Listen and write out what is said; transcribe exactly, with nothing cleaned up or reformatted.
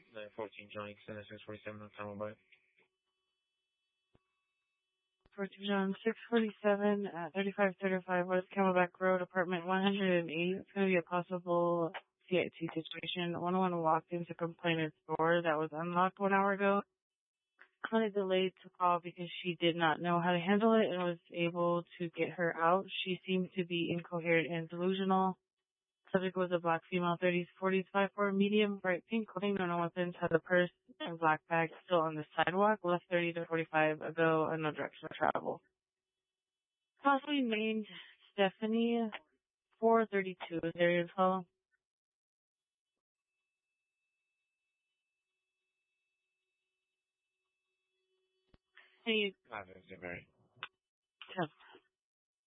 nine fourteen John Extender six forty-seven on Camelback. fourteen John six forty-seven at thirty-five thirty-five West Camelback Road, apartment one hundred eight. It's going to be a possible C I T situation. One one walked into complainant's door that was unlocked one hour ago. Kind of delayed to call because she did not know how to handle it and was able to get her out. She seemed to be incoherent and delusional. Subject was a black female, thirties, forties, five four, medium, bright pink clothing, no known weapons, had a purse and black bag still on the sidewalk, left thirty to forty-five ago, and no direction of travel. Possibly named Stephanie, four thirty-two, is there info? Hey, Five, is it right?